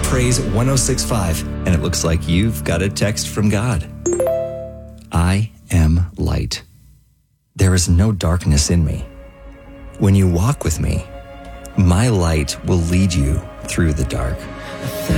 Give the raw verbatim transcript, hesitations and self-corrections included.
Praise one oh six point five, and it looks like you've got a text from God. I am light. There is no darkness in me. When you walk with me, my light will lead you through the dark.